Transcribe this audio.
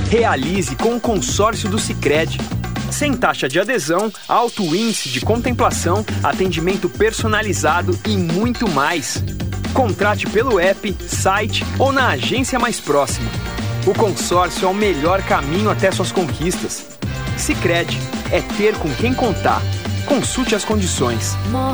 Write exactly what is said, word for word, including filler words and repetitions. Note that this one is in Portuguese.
Realize com o consórcio do Sicredi. Sem taxa de adesão, alto índice de contemplação, atendimento personalizado e muito mais. Contrate pelo app, site ou na agência mais próxima. O consórcio é o melhor caminho até suas conquistas. Sicredi, é ter com quem contar. Consulte as condições.